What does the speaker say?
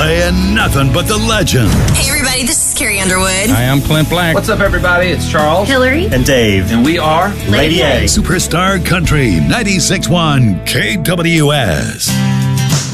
playing nothing but the legend. Hey, everybody, this is Carrie Underwood. Hi, I'm Clint Black. What's up, everybody? It's Charles, Hillary, and Dave. and we are Lady A. Superstar Country 96.1 KWS.